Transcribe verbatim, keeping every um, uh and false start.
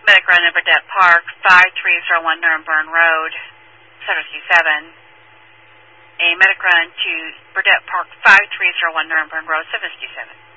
Medic Run in Burdett Park, five three zero one Nuremberg Road, seven sixty-seven. A Medic Run to Burdett Park, five three zero one Nuremberg Road, seven sixty-seven.